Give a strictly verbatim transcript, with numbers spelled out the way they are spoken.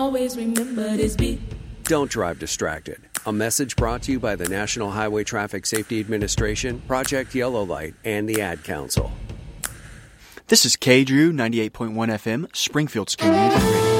Always remember this beat. Don't drive distracted. A message brought to you by the National Highway Traffic Safety Administration, Project Yellow Light, and the Ad Council. This is K Drew, ninety-eight point one F M, Springfield's Community Radio.